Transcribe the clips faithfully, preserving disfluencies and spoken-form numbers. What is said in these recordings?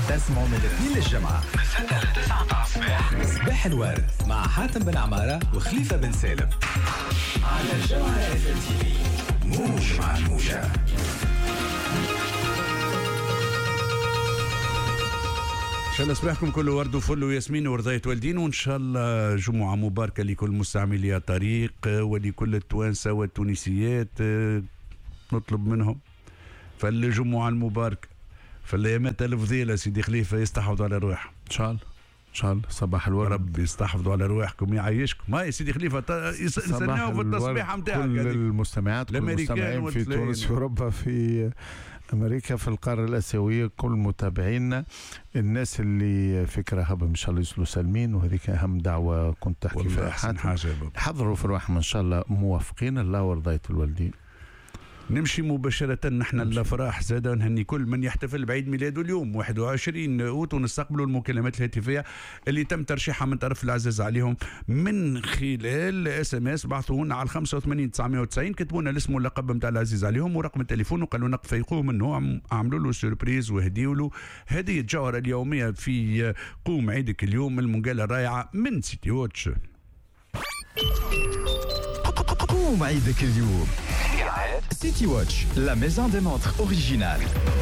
تسمعوا من الاثنين للجمعة من ستة لتسعة الصباح. صباح الورد مع حاتم بن عمارة وخليفة بن سالم على الجمعة اف ام تي في. موج مع الموجة. إن شاء الله صباحكم كله ورد وفل وياسمين ورضاية والدين، وإن شاء الله جمعة مباركة لكل مستعملي الطريق ولكل التوانسة والتونسيات. نطلب منهم فالجمعة المباركة فالأيامات الفضيلة سيدي خليفة يستحفظوا على رواحهم إن شاء الله. إن شاء الله صباح الورد. ربي يستحفظوا على رواحكم يعيشكم. هاي سيدي خليفة يستناو في التصبيحة نتاعك. كل المستمعات كل المستمعين في تونس في أوروبا في أمريكا في القارة الآسيوية كل متابعينا الناس اللي فكرة هبة إن شاء الله يوصلوا سالمين، وهذيك أهم دعوة كنت تحكي فيها حاجة. حضروا في الرحمة إن شاء الله موافقين الله ورضاية الوالدين. نمشي مباشرة نحن الأفراح زادا نهني كل من يحتفل بعيد ميلاده اليوم واحد وعشرين أوت، ونستقبلوا المكالمات الهاتفية اللي تم ترشيحها من طرف العزيز عليهم من خلال اس ام اس. بعثونا على خمسة وثمانين تسعمائة وتسعين، كتبونا الاسم واللقب نتاع العزيز عليهم ورقم التليفون، وقالوا لنا فيقوه منه عملوا له سيربريز وهديوا له هدية جوهرة اليومية في قوم عيدك اليوم المقالة الرائعة من سيتي واتش. قوم عيدك اليوم سيتي واتش لا ميزون دي مونتر اوريجينال.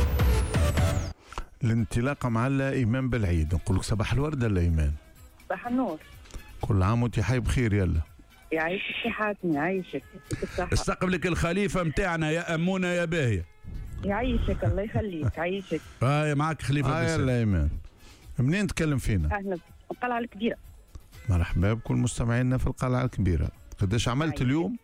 الانطلاقة مع إيمان بالعيد، نقول لك صباح الورد يلا إيمان. صباح النور. كل عام وانت حي بخير. يلا يعيشك يا حاتم يعيشك. استقبلك الخليفة متاعنا يا أمونة يا باهية. يعيشك الله يخليك يعيشك. اه معك خليفة. آه يلا إيمان. منين تكلم فينا؟ اهلا القلعة الكبيرة. مرحبا بكل مستمعينا في القلعة الكبيرة. قداش عملت اليوم؟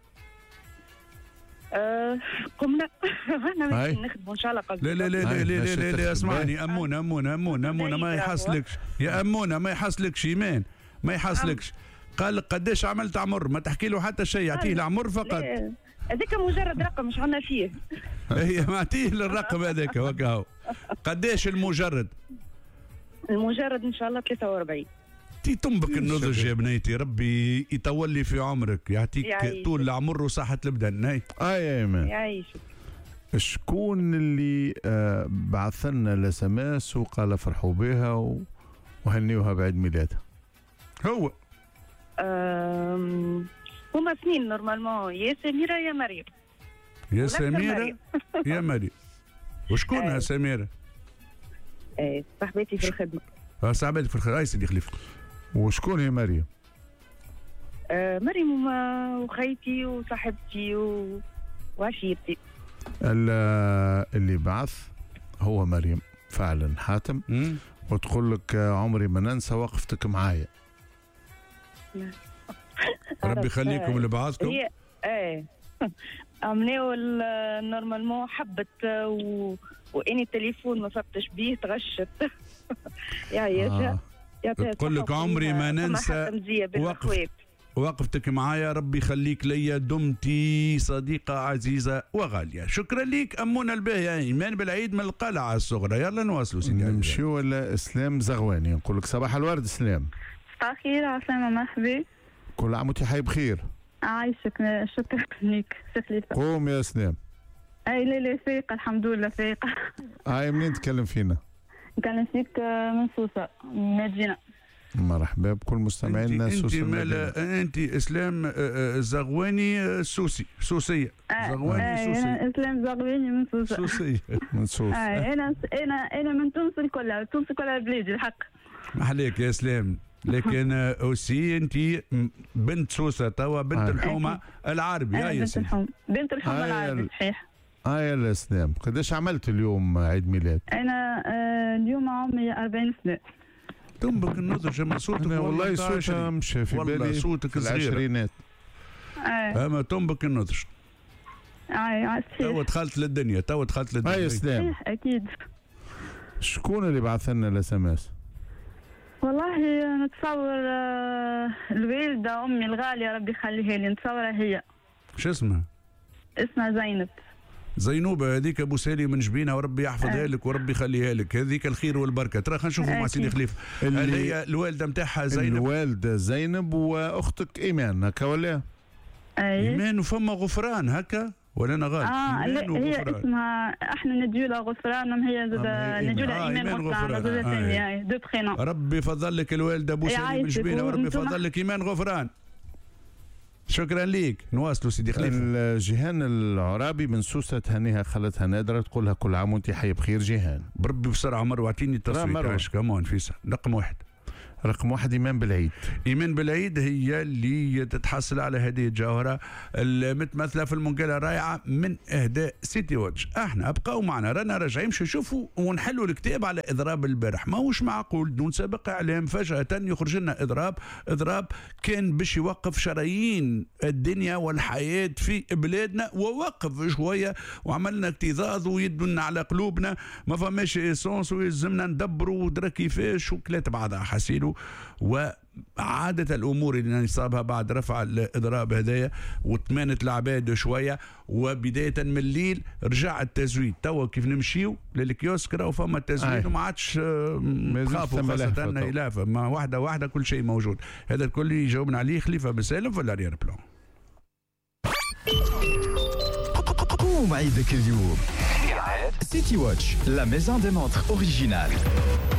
أه قمنا احنا نخدموا ان شاء الله قبل. لا لا لا لا لا لا, لا اسمعني امونه امونه امونه امونه ما يحصلكش يا امونه ما يحصلكش ايمان ما يحصلكش. قال لك قداش عملت عمر ما تحكي له حتى شيء، يعطيه العمر فقط. هذاك مجرد رقم مش عنا فيه. هي ما اعطيه الرقم هذاك وكاو. قداش المجرد؟ المجرد ان شاء الله ثلاثة وأربعين. تي تنبك النضج يا بنيتي، ربي يطول لي في عمرك يعطيك يعيشك. طول العمر وصحة البدن. هاي اه يا ايمان يعيشك. شكون اللي آه بعث لنا الاس ام اس وقال فرحوا بها و... وهنيوها بعيد ميلادها؟ هو أم... هما اثنين نورمالمون، يا سميرة يا مريم. يا سميرة يا مريم. وشكونها سميرة؟ ايه صاحبتي في الخدمة. اه صاحبتك في الخدمة. اي سيدي خليفة. وشكون هي مريم؟ آه مريم وخيتي وصاحبتي و... وعشيرتي. اللي بعث هو مريم فعلا حاتم. مم. وتقول لك عمري ما ننسى وقفتك معايا. ربي يخليكم اللي بعثكم. هي ايه عملوا نورمالمون حبت و... واني التليفون ما فقتش بيه تغشت. يا يا تقول لك عمري ما ننسى وقف وقفتك معايا، ربي يخليك ليا، دمتي صديقة عزيزة وغالية. شكرا ليك أمونا الباهية. إيمان بالعيد من القلعة الصغرى. يلا نواصلوا سيدي. نمشي ولا إسلام زغواني نقول لك صباح الورد إسلام. صباح الخير عسلامة مرحبا. كل عام وانت حي بخير. عايشك شكرا ليك خليفة. قوم يا إسلام. أي لا لا فايقة الحمد لله فايقة. هاي منين تكلم فينا؟ نكلم فيك من سوسة من مدينة. مرحبا بكل مستمعينا. انت مالا انت اسلام الزغواني سوسي سوسية. زغواني سوسي. انا اسلام زغواني من سوسة. سوسية من سوسة. انا انا انا من تونس الكل، تونس كلها بلادي الحق. محليك يا اسلام، لكن اوسي انت بنت سوسة توا بنت آه. الحومة العربي. يا بنت الحومة بنت الحومة العربي صحيح. اه يا اسلام قداش عملت اليوم عيد ميلاد؟ انا آه اليوم عمري أربعين سنة. تنبك النضج اما صوتك والله صوتك مشى في بالي والله صوتك صغير العشرينات. اه اما تنبك النضج. اي تو دخلت للدنيا تو دخلت للدنيا. اي اسلام اكيد. شكون اللي بعث لنا الاس ام اس؟ والله نتصور الوالدة امي الغالية ربي يخليها لي، نتصورها هي. شو اسمها؟ اسمها زينب. زينوبة هذيك ابو سالي من جبينها وربي يحفظها لك وربي يخليها لك، هذيك الخير والبركه. ترى خلينا نشوفوا مع سيدي خليفه. اللي هي الوالده نتاعها زينب. الوالده زينب واختك ايمان هكا ولا؟ اي ايمان وفما غفران هكا. ولا انا غلط؟ اه هي اسمها احنا نديولا غفران، هي نديولا ايمان غفران زوجة ثانية دو برينون. ربي يفضل لك الوالده بوسالي من جبينه، وربي يفضل لك ايمان غفران. شكرا ليك. نواصلوا سيدي خليفه. جيهان العرابي من سوسه تهنيها خالتها نادره، تقولها كل عام وانت حي بخير جيهان. بربي بسرعه مروه اعطيني التصويت كمان فيسا. رقم واحد رقم واحد إيمان بالعيد. إيمان بالعيد هي اللي تتحصل على هذه الجوهرة المتمثلة في المنقلة الرائعة من إهداء سيتي واتش. احنا ابقوا معنا، رانا راجعين باش نشوفوا ونحلوا الكتاب على إضراب البارح. ماهوش معقول دون سابق إعلام فجأة يخرج لنا إضراب إضراب كان باش يوقف شرايين الدنيا والحياة في بلادنا، ووقف شوية وعملنا اكتظاظ ويدنا على قلوبنا، ما فماش إيسونس ويلزمنا ندبروا ودرا كيفاش وكلات بعضها حسيلو. وعادة الأمور اللي نصابها بعد رفع الإضراب هدايا وطمانت العباد شوية، وبداية من الليل رجع التزويد. توا كيف نمشيو للكيوسك راهو فما التزويد وما عادش نخافوا خاصة إلافة، ما واحدة واحدة كل شيء موجود. هذا الكل يجاوبنا عليه خليفة بن سالم في الاريير بلان. قوم عيدك اليوم. سيتي واتش لا ميزون دي مونتر اوريجينال.